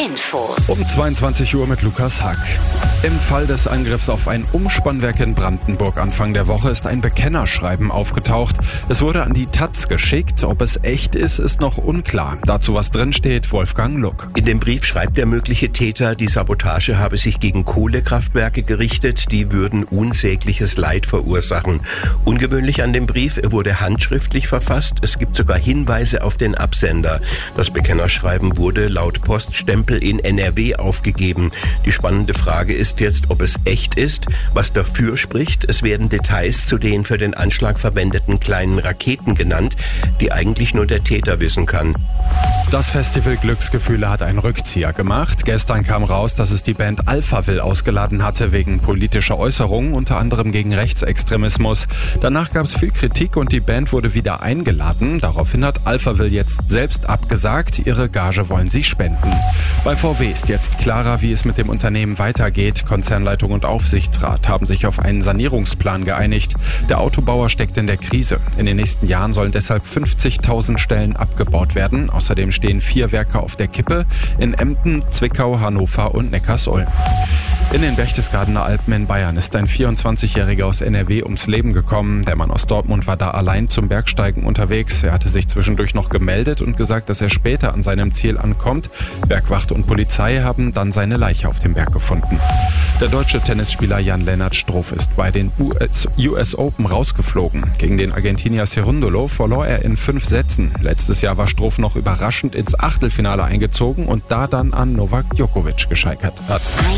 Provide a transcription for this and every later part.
Info. Um 22 Uhr mit Lukas Hack. Im Fall des Angriffs auf ein Umspannwerk in Brandenburg Anfang der Woche ist ein Bekennerschreiben aufgetaucht. Es wurde an die taz geschickt. Ob es echt ist, ist noch unklar. Dazu, was drinsteht, Wolfgang Luck. In dem Brief schreibt der mögliche Täter, die Sabotage habe sich gegen Kohlekraftwerke gerichtet, die würden unsägliches Leid verursachen. Ungewöhnlich an dem Brief, er wurde handschriftlich verfasst. Es gibt sogar Hinweise auf den Absender. Das Bekennerschreiben wurde laut Poststempel in NRW aufgegeben. Die spannende Frage ist jetzt, ob es echt ist. Was dafür spricht, es werden Details zu den für den Anschlag verwendeten kleinen Raketen genannt, die eigentlich nur der Täter wissen kann. Das Festival Glücksgefühle hat einen Rückzieher gemacht. Gestern kam raus, dass es die Band Alphaville ausgeladen hatte wegen politischer Äußerungen, unter anderem gegen Rechtsextremismus. Danach gab es viel Kritik und die Band wurde wieder eingeladen. Daraufhin hat Alphaville jetzt selbst abgesagt. Ihre Gage wollen sie spenden. Bei VW ist jetzt klarer, wie es mit dem Unternehmen weitergeht. Konzernleitung und Aufsichtsrat haben sich auf einen Sanierungsplan geeinigt. Der Autobauer steckt in der Krise. In den nächsten Jahren sollen deshalb 50.000 Stellen abgebaut werden. Außerdem stehen 4 Werke auf der Kippe in Emden, Zwickau, Hannover und Neckarsulm. In den Berchtesgadener Alpen in Bayern ist ein 24-Jähriger aus NRW ums Leben gekommen. Der Mann aus Dortmund war da allein zum Bergsteigen unterwegs. Er hatte sich zwischendurch noch gemeldet und gesagt, dass er später an seinem Ziel ankommt. Bergwacht und Polizei haben dann seine Leiche auf dem Berg gefunden. Der deutsche Tennisspieler Jan-Lennart Struff ist bei den US Open rausgeflogen. Gegen den Argentinier Cerúndolo verlor er in 5 Sätzen. Letztes Jahr war Struff noch überraschend ins Achtelfinale eingezogen und da dann an Novak Djokovic gescheitert hat.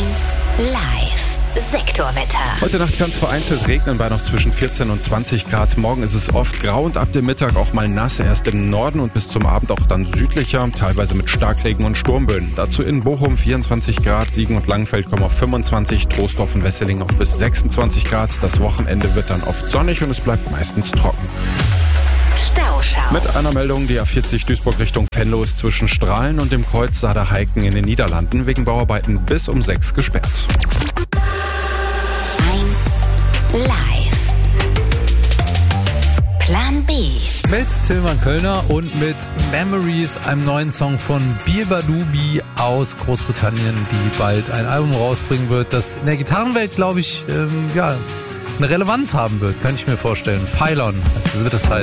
1 Live. Sektorwetter. Heute Nacht kann es vereinzelt regnen bei noch zwischen 14 und 20 Grad. Morgen ist es oft grau und ab dem Mittag auch mal nass. Erst im Norden und bis zum Abend auch dann südlicher, teilweise mit Starkregen und Sturmböen. Dazu in Bochum 24 Grad, Siegen und Langenfeld kommen auf 25, Troisdorf und Wesseling auf bis 26 Grad. Das Wochenende wird dann oft sonnig und es bleibt meistens trocken. Stauschau. Mit einer Meldung, die A40 Duisburg Richtung Venlo ist zwischen Strahlen und dem Kreuz Saarder-Heiken in den Niederlanden wegen Bauarbeiten bis um 6 gesperrt. 1 Live. Plan B. Mit Tilman Kölner und mit Memories, einem neuen Song von Beabadoobee aus Großbritannien, die bald ein Album rausbringen wird, das in der Gitarrenwelt, glaube ich, eine Relevanz haben wird, kann ich mir vorstellen. Pylon, also wird das heißen.